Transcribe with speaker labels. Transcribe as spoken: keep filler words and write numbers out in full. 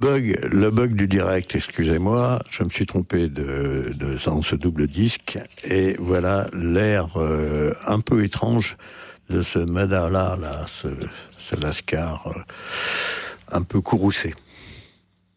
Speaker 1: bug, le bug du direct, excusez-moi, je me suis trompé de, de dans ce double disque, et voilà l'air euh, un peu étrange de ce Madala, là, ce, ce Lascar euh, un peu courroucé.